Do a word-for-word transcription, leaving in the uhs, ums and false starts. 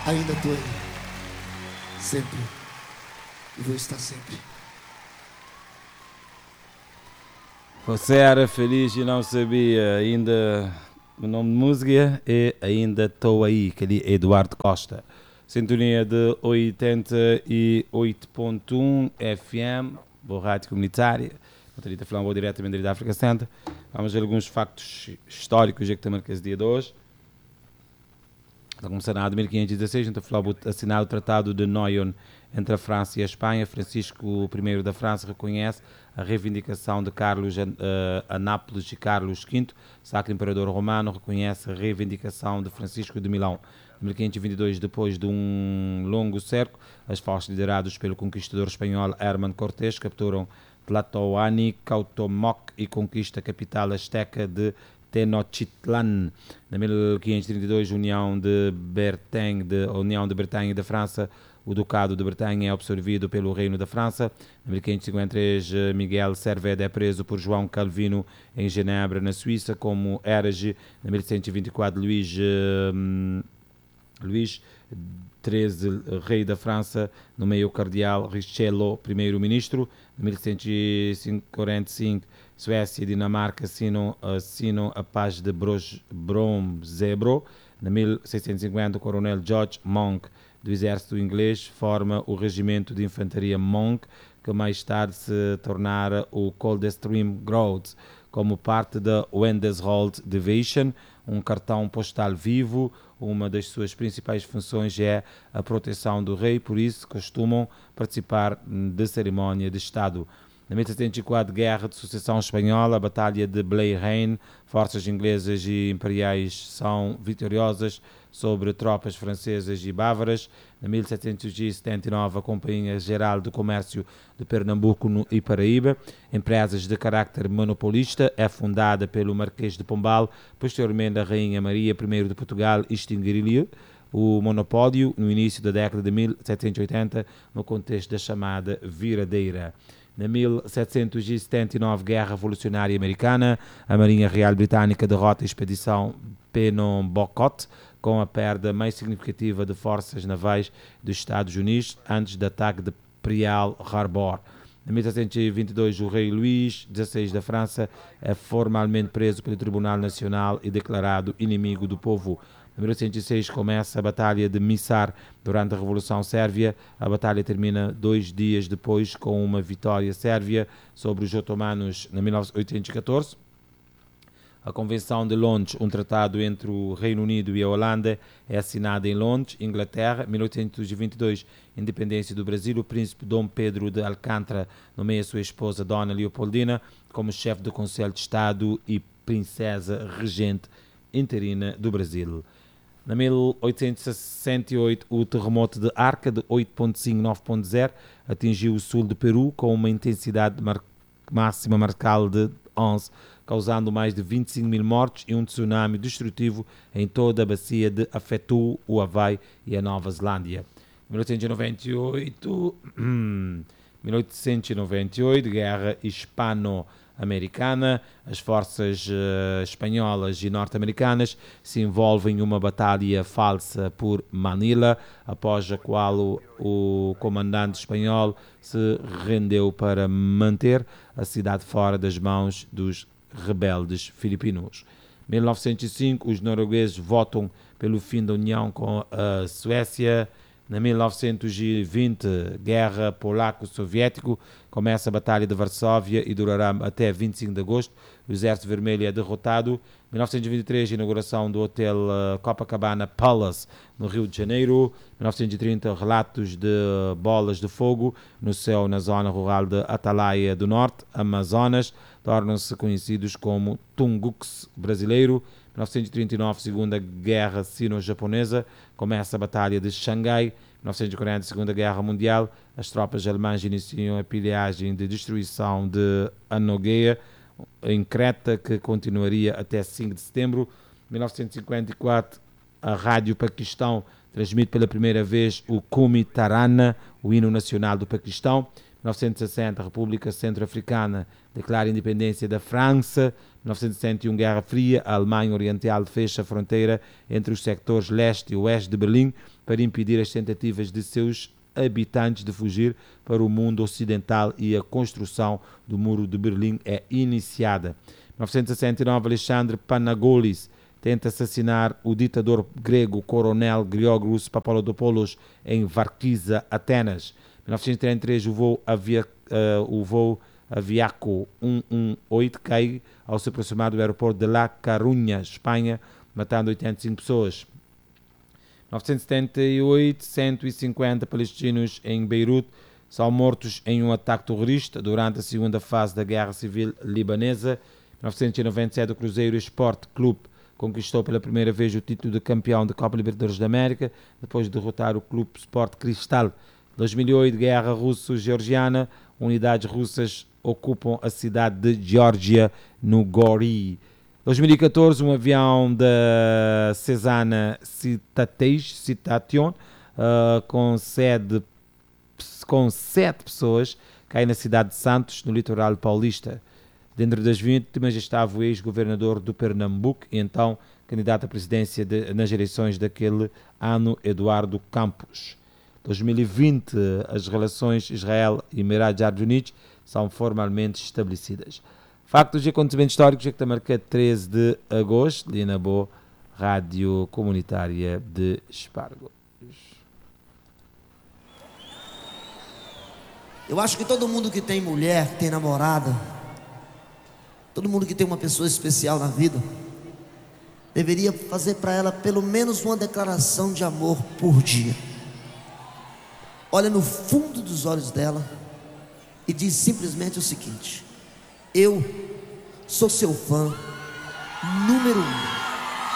Ainda estou aí. Sempre. E vou estar sempre. Você era feliz e não sabia. Ainda o nome de música é Ainda Estou Aí, que ali é Eduardo Costa. Sintonia de oitenta e oito ponto um F M, boa rádio comunitária. Estou a falar vou diretamente da África Central. Vamos ver alguns factos históricos que também que esse dia de hoje. Está começando em mil quinhentos e dezasseis, então foi assinado o Tratado de Noyon entre a França e a Espanha. Francisco I da França reconhece a reivindicação de Carlos uh, a Nápoles e Carlos V, Sacro Imperador Romano, reconhece a reivindicação de Francisco de Milão. Em mil quinhentos e vinte e dois, depois de um longo cerco, as forças lideradas pelo conquistador espanhol Hernán Cortés capturam Tlatoani, Cautomoc e conquista a capital azteca de Tenochtitlan. Em mil quinhentos e trinta e dois, União de Bretagne, de, União de Bretanha e da França, o Ducado de Bretanha é absorvido pelo Reino da França. Em mil quinhentos e cinquenta e três, Miguel Servet é preso por João Calvino em Genebra, na Suíça, como herege. Em mil seiscentos e vinte e quatro, Luís, uh, Luís treze, rei da França, nomeia o cardeal Richelieu primeiro-ministro. Em mil seiscentos e quarenta e cinco, Suécia e Dinamarca assinam, assinam a paz de Bromsebro. Em mil seiscentos e cinquenta, o coronel George Monk, do exército inglês, forma o regimento de infantaria Monk, que mais tarde se tornara o Coldstream Guards, como parte da Wendeshold Division, um cartão postal vivo. Uma das suas principais funções é a proteção do rei, por isso costumam participar de cerimónia de Estado. Em mil setecentos e quatro, Guerra de Sucessão Espanhola, a Batalha de Bleiren, forças inglesas e imperiais são vitoriosas sobre tropas francesas e bávaras. Em mil setecentos e setenta e nove, a Companhia Geral do Comércio de Pernambuco e Paraíba, empresas de caráter monopolista, é fundada pelo Marquês de Pombal. Posteriormente, a Rainha Maria I de Portugal extinguiria o monopólio no início da década de mil setecentos e oitenta, no contexto da chamada Viradeira. Na mil setecentos e setenta e nove, Guerra Revolucionária Americana, a Marinha Real Britânica derrota a expedição Penombocot, com a perda mais significativa de forças navais dos Estados Unidos antes do ataque de Pearl Harbor. Em mil setecentos e vinte e dois, o rei Luís dezasseis da França é formalmente preso pelo Tribunal Nacional e declarado inimigo do povo. Em mil oitocentos e seis, começa a Batalha de Missar durante a Revolução Sérvia. A batalha termina dois dias depois com uma vitória sérvia sobre os otomanos em mil oitocentos e catorze. A Convenção de Londres, um tratado entre o Reino Unido e a Holanda, é assinada em Londres, Inglaterra. Em mil oitocentos e vinte e dois, independência do Brasil, o príncipe Dom Pedro de Alcântara nomeia sua esposa Dona Leopoldina como chefe do Conselho de Estado e princesa regente interina do Brasil. Em mil oitocentos e sessenta e oito, o terremoto de Arca de oito ponto cinco, nove ponto zero atingiu o sul do Peru com uma intensidade mar- máxima marcada de onze, causando mais de vinte e cinco mil mortes e um tsunami destrutivo em toda a bacia de Afetu, o Havaí e a Nova Zelândia. Em mil oitocentos e noventa e oito, mil oitocentos e noventa e oito, Guerra Hispano-Americana, as forças uh, espanholas e norte-americanas se envolvem em uma batalha falsa por Manila, após a qual o, o comandante espanhol se rendeu para manter a cidade fora das mãos dos rebeldes filipinos. Em mil novecentos e cinco, os noruegueses votam pelo fim da união com a Suécia. Em mil novecentos e vinte, Guerra Polaco-Soviético, começa a Batalha de Varsóvia e durará até vinte e cinco de agosto. O Exército Vermelho é derrotado. Em mil novecentos e vinte e três, inauguração do Hotel Copacabana Palace, no Rio de Janeiro. Em mil novecentos e trinta, relatos de bolas de fogo no céu na zona rural de Atalaia do Norte, Amazonas, tornam-se conhecidos como Tunguks brasileiro. Em mil novecentos e trinta e nove, Segunda Guerra Sino-Japonesa, começa a Batalha de Xangai. Em mil novecentos e quarenta, Segunda Guerra Mundial, as tropas alemãs iniciam a pilhagem de destruição de Anogeia, em Creta, que continuaria até cinco de setembro. Em mil novecentos e cinquenta e quatro, a Rádio Paquistão transmite pela primeira vez o Kumi Tarana, o hino nacional do Paquistão. Em mil novecentos e sessenta, a República Centro-Africana declara a independência da França. mil novecentos e sessenta e um, Guerra Fria, a Alemanha Oriental fecha a fronteira entre os sectores leste e oeste de Berlim para impedir as tentativas de seus habitantes de fugir para o mundo ocidental e a construção do Muro de Berlim é iniciada. mil novecentos e sessenta e nove, Alexandre Panagoulis tenta assassinar o ditador grego coronel Georgios Papadopoulos em Varkiza, Atenas. mil novecentos e trinta e três, o voo, avia, uh, o voo Aviaco cento e dezoito cai ao se aproximar do aeroporto de La Coruña, Espanha, matando oitenta e cinco pessoas. mil novecentos e setenta e oito, cento e cinquenta palestinos em Beirute são mortos em um ataque terrorista durante a segunda fase da Guerra Civil Libanesa. mil novecentos e noventa e sete, o Cruzeiro Esporte Clube conquistou pela primeira vez o título de campeão da Copa Libertadores da América, depois de derrotar o Clube Sport Cristal. dois mil e oito, Guerra Russo-Georgiana, unidades russas ocupam a cidade de Geórgia, no Gori. dois mil e catorze, um avião da Cesana Citation, uh, com, sede, com sete pessoas, cai na cidade de Santos, no litoral paulista. Dentro das vítimas estava o ex-governador do Pernambuco e então candidato à presidência de, nas eleições daquele ano, Eduardo Campos. dois mil e vinte, as relações Israel e Emirados Árabes Unidos são formalmente estabelecidas. Factos e acontecimentos históricos é que está marcado treze de agosto, ali na boa Rádio Comunitária de Espargo. Eu acho que todo mundo que tem mulher, que tem namorada, todo mundo que tem uma pessoa especial na vida, deveria fazer para ela pelo menos uma declaração de amor por dia. Olha no fundo dos olhos dela e diz simplesmente o seguinte: eu sou seu fã número um.